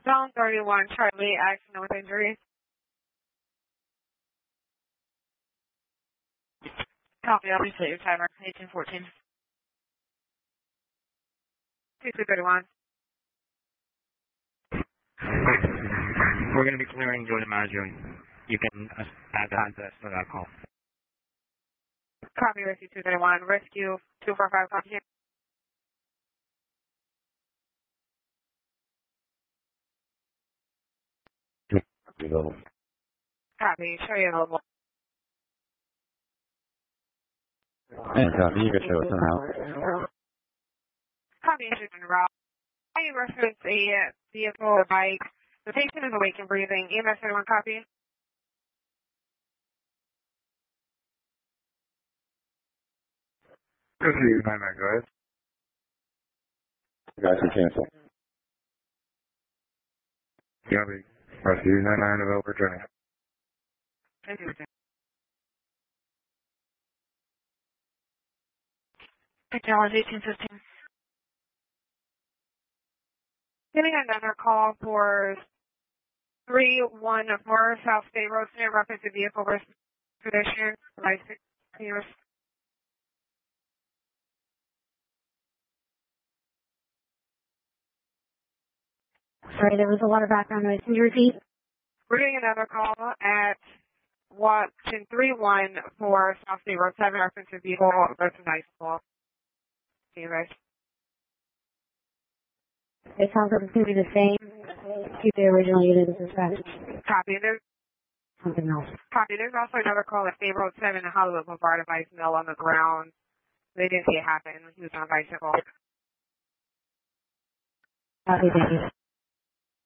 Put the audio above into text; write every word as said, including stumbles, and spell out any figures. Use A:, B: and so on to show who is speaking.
A: Zone thirty-one, Charlie, accident with injuries. Copy, I'll reset your timer, eighteen fourteen. two two thirty-one.
B: We're going to be clearing Jordan Maggio. You can add the contest for that call.
A: Copy, Rescue two thirty-one. Rescue two four five, copy.
C: Available.
A: Copy, show you available.
C: And copy, you can show us out.
A: Copy, Houston Route. I reference a vehicle or bike. The patient is awake and breathing. E M S thirty-one, copy.
D: Rescue nine nine, go ahead.
C: Guys can cancel.
D: Copy. Rescue nine nine, available journey.
A: Thank you, Houston. Technology eighteen fifteen. Getting another call for three one four South State Road, near reference to vehicle versus pedestrian. License.
E: Sorry, there was a lot of background noise. Can you repeat?
A: We're getting another call at Watson three one four South State Road, seven reference to vehicle versus high school. See you guys.
E: It sounds like it's going to be the same. Keep the original unit as dispatch.
A: Copy. There's
E: Something else.
A: copy. There's also another call at State Road seven in Hollywood Boulevard, a Mill on the ground. They didn't see it happen. He was on a bicycle.
E: Copy, thank you.